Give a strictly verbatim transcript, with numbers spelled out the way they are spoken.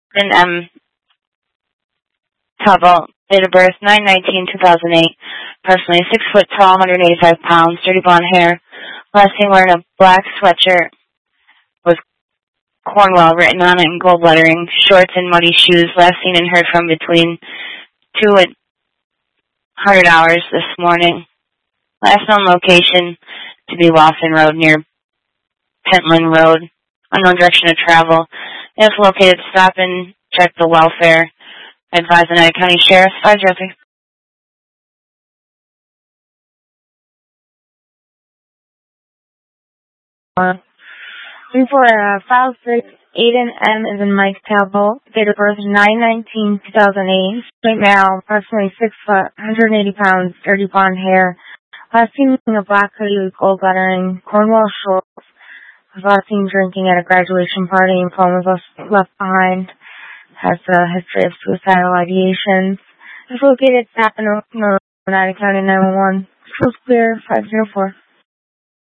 And M. Tubble, date of birth nine nineteen two thousand eight. Approximately six foot tall, one hundred eighty-five pounds, dirty blonde hair. Last seen wearing a black sweatshirt with Cornwell written on it in gold lettering. Shorts and muddy shoes. Last seen and heard from between two and hundred hours this morning. Last known location to be Lawson Road near Pentland Road. Unknown direction of travel. If located, stop and check the welfare. Advise the United County Sheriff. Five Jeffrey. Report uh, file six, Aiden M. is in Mike Talbot. Date of birth nine nineteen two thousand eight. Straight male, approximately six foot, one hundred eighty pounds, dirty blonde hair. Last seen in a black hoodie with gold lettering. Cornwell shorts. Was last seen drinking at a graduation party and phone was left behind. Has a history of suicidal ideations. Is located at Stafford, Oneida County nine one one. Feels clear, five zero four.